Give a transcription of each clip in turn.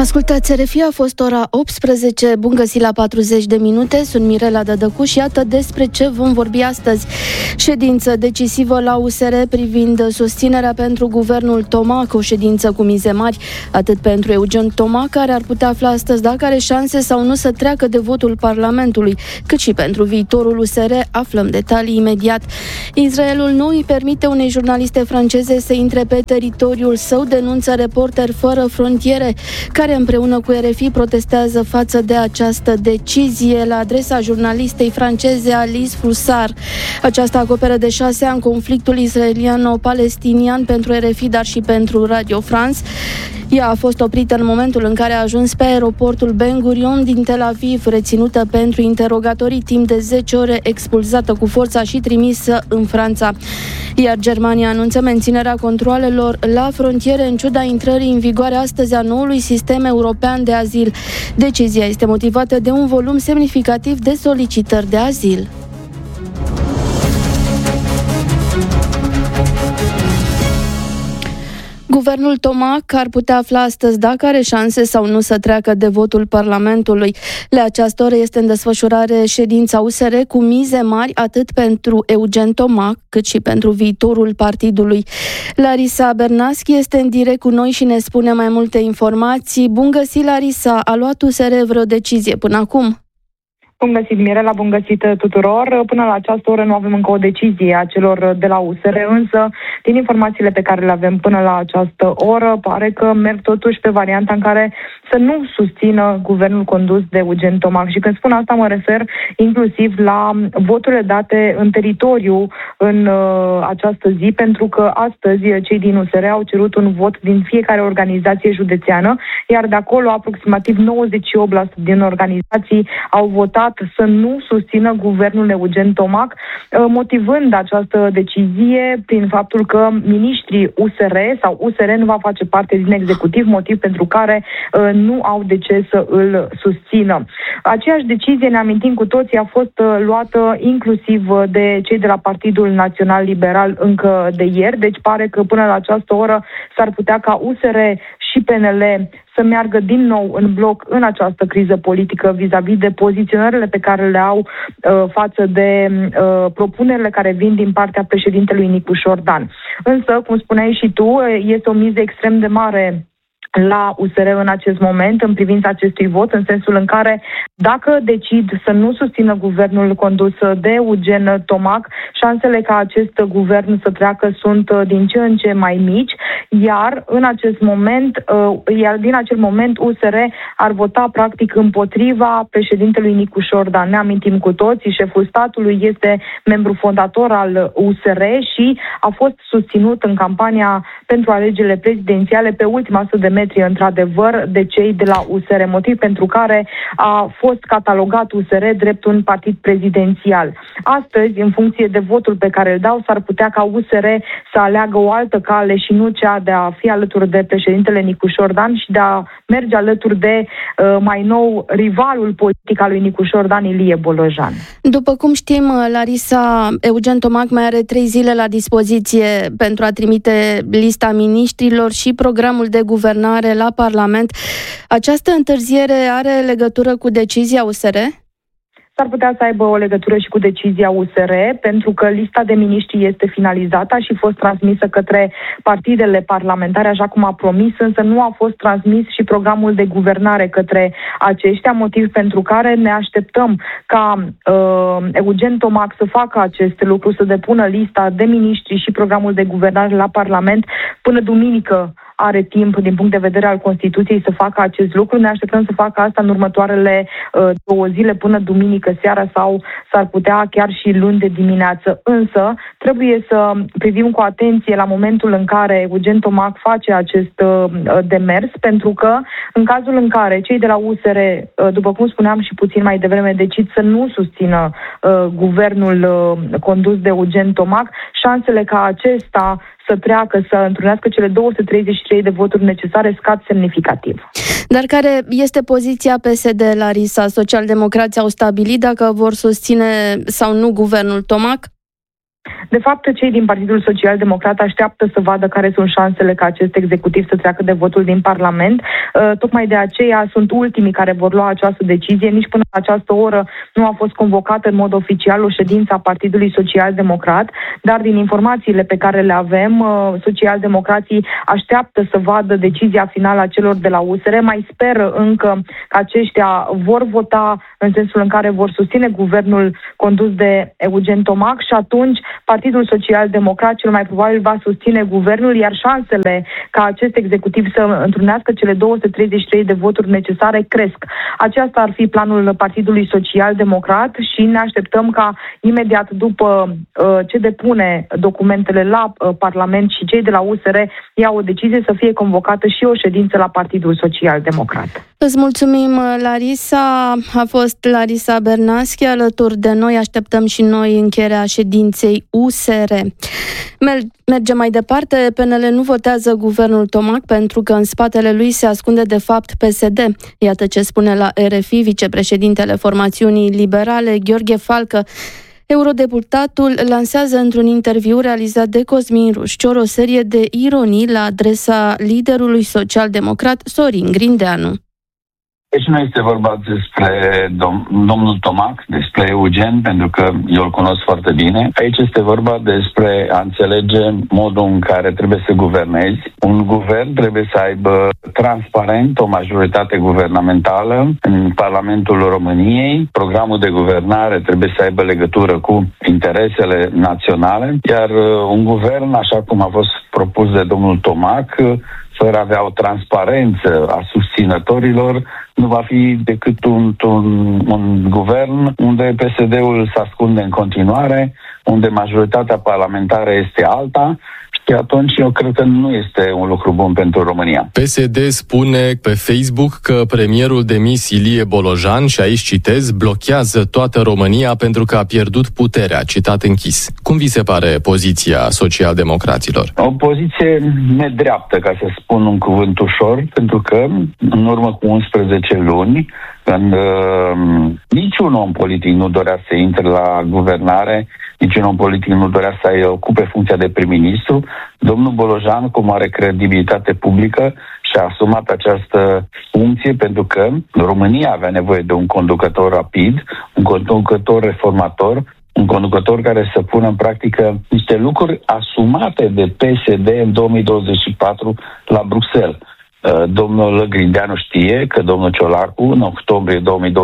Ascultați RFI, a fost ora 18, bun găsit la 40 de minute, sunt Mirela Dădăcu și iată despre ce vom vorbi astăzi. Ședință decisivă la USR privind susținerea pentru guvernul Tomac, o ședință cu mize mari, atât pentru Eugen Tomac, care ar putea afla astăzi dacă are șanse sau nu să treacă de votul Parlamentului, cât și pentru viitorul USR, aflăm detalii imediat. Israelul nu îi permite unei jurnaliste franceze să intre pe teritoriul său, denunță Reporteri Fără Frontiere, care împreună cu RFI protestează față de această decizie la adresa jurnalistei franceze Alice Froussard. Aceasta acoperă de 6 ani conflictul israeliano-palestinian pentru RFI, dar și pentru Radio France. Ea a fost oprită în momentul în care a ajuns pe aeroportul Ben Gurion din Tel Aviv, reținută pentru interogatorii timp de 10 ore, expulzată cu forța și trimisă în Franța. Iar Germania anunță menținerea controalelor la frontiere în ciuda intrării în vigoare astăzi a noului sistem european de azil. Decizia este motivată de un volum semnificativ de solicitări de azil. Guvernul Tomac ar putea afla astăzi dacă are șanse sau nu să treacă de votul Parlamentului. La această oră este în desfășurare ședința USR cu mize mari atât pentru Eugen Tomac cât și pentru viitorul partidului. Larisa Bernaschi este în direct cu noi și ne spune mai multe informații. Bun găsit, Larisa! A luat USR vreo decizie până acum? Bun găsit, Mirela, bun găsit tuturor. Până la această oră nu avem încă o decizie a celor de la USR, însă din informațiile pe care le avem până la această oră, pare că merg totuși pe varianta în care să nu susțină guvernul condus de Eugen Tomac. Și când spun asta mă refer inclusiv la voturile date în teritoriu în această zi, pentru că astăzi cei din USR au cerut un vot din fiecare organizație județeană, iar de acolo aproximativ 98% din organizații au votat să nu susțină guvernul Eugen Tomac, motivând această decizie prin faptul că miniștrii USR sau USR nu va face parte din executiv, motiv pentru care nu au de ce să îl susțină. Aceeași decizie, ne amintim cu toții, a fost luată inclusiv de cei de la Partidul Național Liberal încă de ieri, deci pare că până la această oră s-ar putea ca USR și PNL să meargă din nou în bloc în această criză politică vis-a-vis de poziționările pe care le au față de propunerile care vin din partea președintelui Nicușor Dan. Însă, cum spuneai și tu, este o miză extrem de mare la USR în acest moment, în privința acestui vot, în sensul în care dacă decid să nu susțină guvernul condus de Eugen Tomac, șansele ca acest guvern să treacă sunt din ce în ce mai mici, iar din acel moment USR ar vota practic împotriva președintelui Nicușor Dan. Ne amintim cu toții, șeful statului este membru fondator al USR și a fost susținut în campania pentru alegerile prezidențiale pe ultima 100 de metri, într-adevăr, de cei de la USR, motiv pentru care a fost catalogat USR drept un partid prezidențial. Astăzi, în funcție de votul pe care îl dau, s-ar putea ca USR să aleagă o altă cale și nu cea de a fi alături de președintele Nicușor Dan și de a merge alături de mai nou rivalul politic al lui Nicușor Dan, Ilie Bolojan. După cum știm, Larisa, Eugen Tomac mai are 3 zile la dispoziție pentru a trimite lista miniștrilor și programul de guvernare la Parlament. Această întârziere are legătură cu decizia USR? S-ar putea să aibă o legătură și cu decizia USR, pentru că lista de miniștri este finalizată și a fost transmisă către partidele parlamentare, așa cum a promis, însă nu a fost transmis și programul de guvernare către aceștia, motiv pentru care ne așteptăm ca Eugen Tomac să facă acest lucru, să depună lista de miniștri și programul de guvernare la Parlament până duminică. Are timp, din punct de vedere al Constituției, să facă acest lucru. Ne așteptăm să facă asta în următoarele 2 zile, până duminică seara sau s-ar putea chiar și luni de dimineață. Însă, trebuie să privim cu atenție la momentul în care Eugen Tomac face acest demers, pentru că în cazul în care cei de la USR, după cum spuneam și puțin mai devreme, decid să nu susțină guvernul condus de Eugen Tomac, șansele ca acesta să treacă, să întrunească cele 233 de voturi necesare scad semnificativ. Dar care este poziția PSD, Larisa? Socialdemocrații au stabilit dacă vor susține sau nu guvernul Tomac? De fapt, cei din Partidul Social Democrat așteaptă să vadă care sunt șansele ca acest executiv să treacă de votul din Parlament. Tocmai de aceea sunt ultimii care vor lua această decizie. Nici până la această oră nu a fost convocată în mod oficial o ședință a Partidului Social-Democrat, dar din informațiile pe care le avem, socialdemocrații așteaptă să vadă decizia finală a celor de la USR. Mai speră încă că aceștia vor vota în sensul în care vor susține guvernul condus de Eugen Tomac și atunci Partidul Social-Democrat cel mai probabil va susține guvernul, iar șansele ca acest executiv să întrunească cele 233 de voturi necesare cresc. Aceasta ar fi planul Partidului Social-Democrat și ne așteptăm ca imediat după ce depune documentele la Parlament și cei de la USR iau o decizie să fie convocată și o ședință la Partidul Social-Democrat. Îți mulțumim, Larisa. A fost Larisa Bernaschi alături de noi. Așteptăm și noi încheierea ședinței USR. Mergem mai departe. PNL nu votează guvernul Tomac pentru că în spatele lui se ascunde de fapt PSD. Iată ce spune la RFI vicepreședintele formațiunii liberale, Gheorghe Falcă. Eurodeputatul lansează într-un interviu realizat de Cosmin Rușcior o serie de ironii la adresa liderului social-democrat Sorin Grindeanu. Deci nu este vorba despre domnul Tomac, despre Eugen, pentru că eu îl cunosc foarte bine. Aici este vorba despre a înțelege modul în care trebuie să guvernezi. Un guvern trebuie să aibă transparent o majoritate guvernamentală în Parlamentul României. Programul de guvernare trebuie să aibă legătură cu interesele naționale, iar un guvern, așa cum a fost propus de domnul Tomac, fără a avea o transparență a susținătorilor, nu va fi decât un guvern unde PSD-ul se ascunde în continuare, unde majoritatea parlamentară este alta. Și atunci eu cred că nu este un lucru bun pentru România. PSD spune pe Facebook că premierul demis Ilie Bolojan, și aici citez, blochează toată România pentru că a pierdut puterea, citat închis. Cum vi se pare poziția social-democraților? O poziție nedreaptă, ca să spun un cuvânt ușor, pentru că în urmă cu 11 luni, când niciun om politic nu dorea să intre la guvernare, niciun om politic nu dorea să ocupe funcția de prim-ministru, domnul Bolojan, cu mare credibilitate publică, și-a asumat această funcție pentru că România avea nevoie de un conducător rapid, un conducător reformator, un conducător care să pună în practică niște lucruri asumate de PSD în 2024 la Bruxelles. Domnul Grindeanu știe că domnul Ciolacu, în octombrie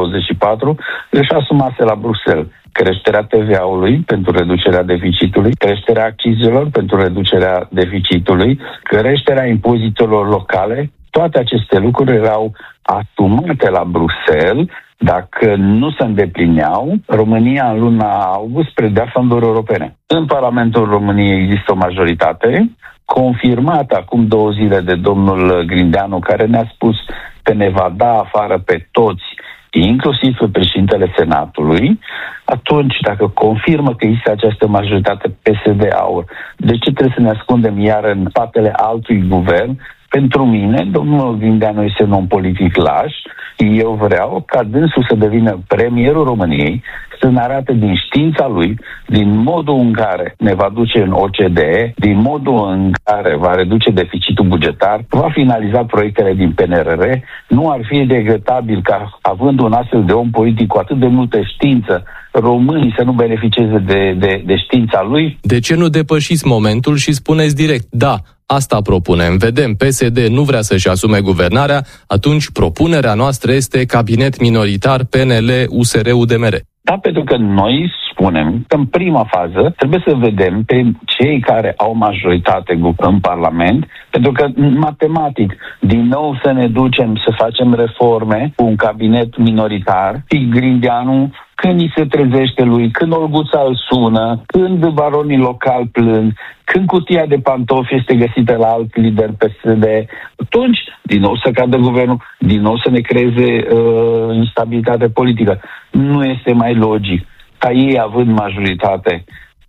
2024, își asumase la Bruxelles creșterea TVA-ului pentru reducerea deficitului, creșterea accizelor pentru reducerea deficitului, creșterea impozitelor locale. Toate aceste lucruri erau asumate la Bruxelles. Dacă nu se îndeplineau, România în luna august predea fonduri europene. În Parlamentul României există o majoritate confirmată acum 2 zile de domnul Grindeanu, care ne-a spus că ne va da afară pe toți, inclusiv pe președintele Senatului. Atunci, dacă confirmă că există această majoritate PSD-AUR, de ce trebuie să ne ascundem iar în spatele altui guvern? Pentru mine, domnul Grindeanu este un om politic laș. Eu vreau ca dânsul să devină premierul României, să ne arate din știința lui, din modul în care ne va duce în OCDE, din modul în care va reduce deficitul bugetar, va finaliza proiectele din PNRR. Nu ar fi regretabil ca, având un astfel de om politic cu atât de multă știință, românii să nu beneficieze de știința lui? De ce nu depășiți momentul și spuneți direct, da, asta propunem, vedem, PSD nu vrea să-și asume guvernarea, atunci propunerea noastră este cabinet minoritar PNL-USR-UDMR. Da, pentru că noi spunem că în prima fază trebuie să vedem pe cei care au majoritate în Parlament, pentru că matematic, din nou să ne ducem să facem reforme cu un cabinet minoritar, Grindeanu, când îi se trezește lui, când Olguța îl sună, când baronii locali plâng, când cutia de pantofi este găsită la alt lider PSD, atunci din nou să cadă guvernul, din nou să ne creeze instabilitate politică. Nu este mai logic ca ei, având majoritate,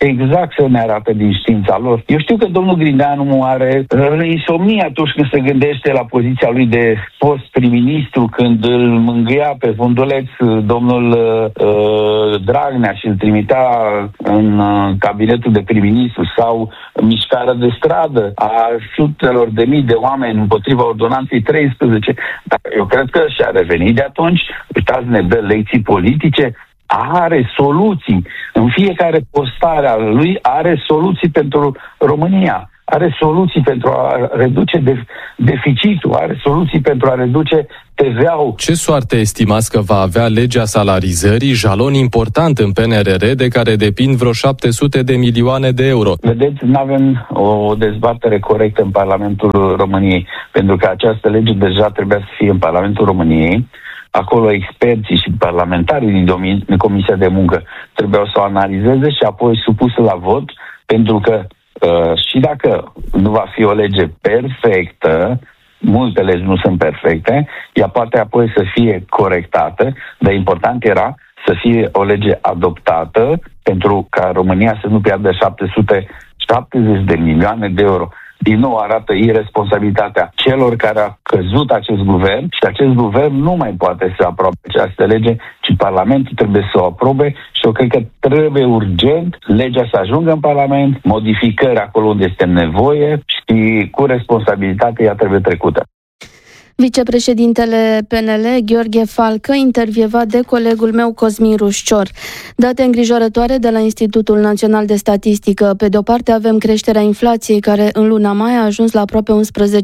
exact să ne arate din știința lor. Eu știu că domnul Grindeanu are insomnie atunci când se gândește la poziția lui de fost prim-ministru, când îl mângâia pe funduleț domnul Dragnea și îl trimitea în cabinetul de prim-ministru, sau mișcarea de stradă a sutelor de mii de oameni împotriva ordonanței 13. Dar eu cred că și-a revenit de atunci. Uitați, ne dă lecții politice. Are soluții. În fiecare postare a lui are soluții pentru România. Are soluții pentru a reduce deficitul, are soluții pentru a reduce TVA-ul. Ce soartă estimați că va avea legea salarizării, jalon important în PNRR, de care depind vreo 700 de milioane de euro? Vedeți, nu avem o dezbatere corectă în Parlamentul României, pentru că această lege deja trebuia să fie în Parlamentul României. Acolo experții și parlamentarii din Comisia de Muncă trebuiau să o analizeze și apoi supusă la vot, pentru că și dacă nu va fi o lege perfectă, multe legi nu sunt perfecte, ea poate apoi să fie corectată, dar important era să fie o lege adoptată pentru ca România să nu piardă 770 de milioane de euro. Din nou arată irresponsabilitatea celor care a căzut acest guvern și acest guvern nu mai poate să aprobe această lege, ci Parlamentul trebuie să o aprobe și eu cred că trebuie urgent legea să ajungă în Parlament, modificări acolo unde este nevoie și cu responsabilitate ea trebuie trecută. Vicepreședintele PNL, Gheorghe Falcă, intervievat de colegul meu Cosmin Rușcior. Date îngrijorătoare de la Institutul Național de Statistică. Pe de-o parte avem creșterea inflației, care în luna mai a ajuns la aproape 11%.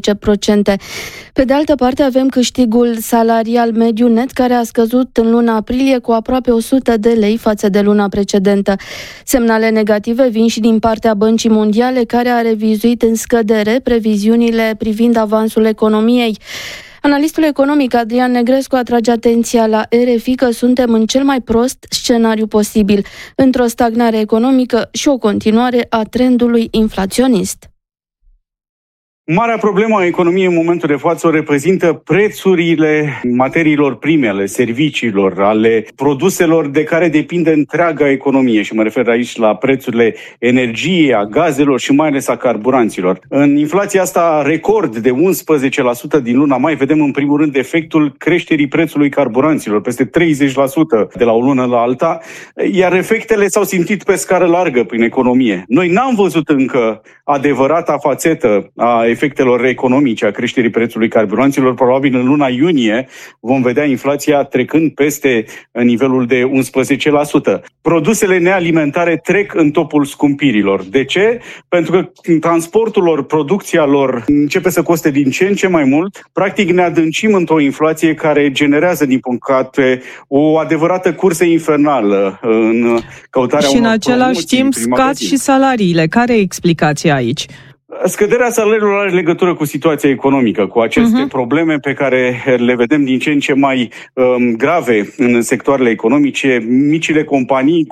Pe de altă parte avem câștigul salarial mediu net, care a scăzut în luna aprilie cu aproape 100 de lei față de luna precedentă. Semnale negative vin și din partea Băncii Mondiale, care a revizuit în scădere previziunile privind avansul economiei. Analistul economic Adrian Negrescu atrage atenția la RFI că suntem în cel mai prost scenariu posibil, într-o stagnare economică și o continuare a trendului inflaționist. Marea problemă a economiei în momentul de față o reprezintă prețurile materiilor prime, ale serviciilor, ale produselor de care depinde întreaga economie și mă refer aici la prețurile energiei, a gazelor și mai ales a carburanților. În inflația asta record de 11% din luna mai vedem în primul rând efectul creșterii prețului carburanților, peste 30% de la o lună la alta, iar efectele s-au simțit pe scară largă prin economie. Noi n-am văzut încă adevărata fațetă a efectelor economice a creșterii prețului carburanților. Probabil în luna iunie vom vedea inflația trecând peste nivelul de 11%. Produsele nealimentare trec în topul scumpirilor. De ce? Pentru că transportul lor, producția lor începe să coste din ce în ce mai mult. Practic ne adâncim într-o inflație care generează, din păcate, o adevărată cursă infernală în căutarea și în același timp scad și salariile. Care e explicația aici? Scăderea salariilor are legătură cu situația economică, cu aceste probleme pe care le vedem din ce în ce mai grave în sectoarele economice. Micile companii